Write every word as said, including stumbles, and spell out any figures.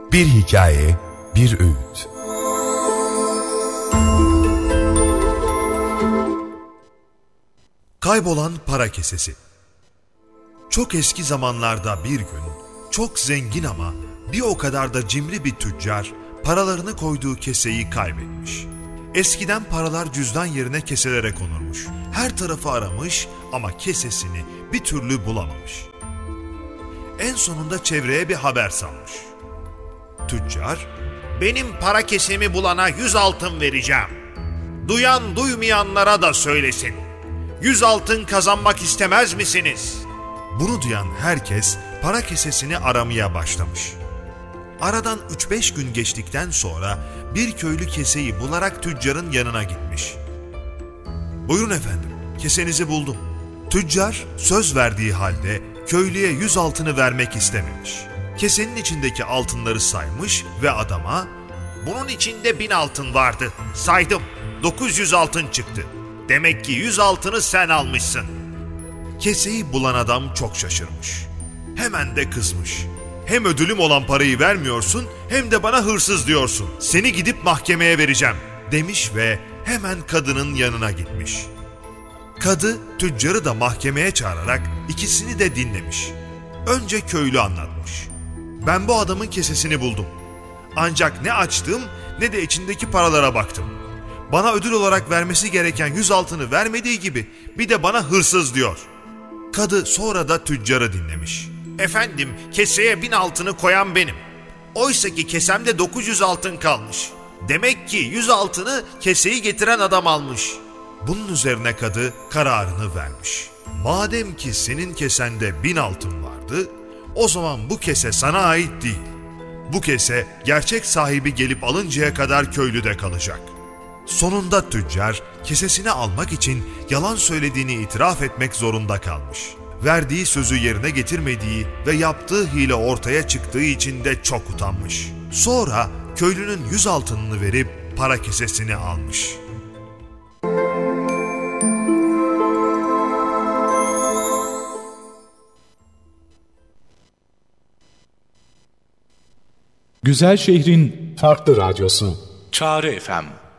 Bir hikaye, bir öğüt. Kaybolan para kesesi. Çok eski zamanlarda bir gün, çok zengin ama bir o kadar da cimri bir tüccar, paralarını koyduğu keseyi kaybetmiş. Eskiden paralar cüzdan yerine keselere konurmuş. Her tarafı aramış ama kesesini bir türlü bulamamış. En sonunda çevreye bir haber salmış. Tüccar, "Benim para kesemi bulana yüz altın vereceğim. Duyan duymayanlara da söylesin. Yüz altın kazanmak istemez misiniz?" Bunu duyan herkes para kesesini aramaya başlamış. Aradan üç beş gün geçtikten sonra bir köylü keseyi bularak tüccarın yanına gitmiş. "Buyurun efendim, kesenizi buldum." Tüccar söz verdiği halde köylüye yüz altını vermek istememiş. Kesenin içindeki altınları saymış ve adama "Bunun içinde bin altın vardı. Saydım. dokuz yüz altın çıktı. Demek ki yüz altını sen almışsın." Keseyi bulan adam çok şaşırmış. Hemen de kızmış. "Hem ödülüm olan parayı vermiyorsun hem de bana hırsız diyorsun. Seni gidip mahkemeye vereceğim." demiş ve hemen kadının yanına gitmiş. Kadı tüccarı da mahkemeye çağırarak ikisini de dinlemiş. Önce köylü anlatmış. "Ben bu adamın kesesini buldum. Ancak ne açtım ne de içindeki paralara baktım. Bana ödül olarak vermesi gereken yüz altını vermediği gibi bir de bana hırsız diyor." Kadı sonra da tüccarı dinlemiş. "Efendim, keseye bin altını koyan benim. Oysa ki kesemde dokuz yüz altın kalmış. Demek ki yüz altını keseyi getiren adam almış." Bunun üzerine kadı kararını vermiş. "Madem ki senin kesende bin altın vardı, o zaman bu kese sana ait değil. Bu kese gerçek sahibi gelip alıncaya kadar köylüde kalacak." Sonunda tüccar kesesini almak için yalan söylediğini itiraf etmek zorunda kalmış. Verdiği sözü yerine getirmediği ve yaptığı hile ortaya çıktığı için de çok utanmış. Sonra köylünün yüz altınını verip para kesesini almış. Güzel şehrin farklı radyosu. Çağrı F M